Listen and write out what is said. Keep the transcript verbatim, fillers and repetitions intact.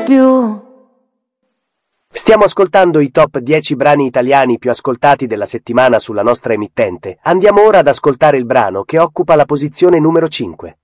più. Stiamo ascoltando i top dieci brani italiani più ascoltati della settimana sulla nostra emittente. Andiamo ora ad ascoltare il brano che occupa la posizione numero cinque.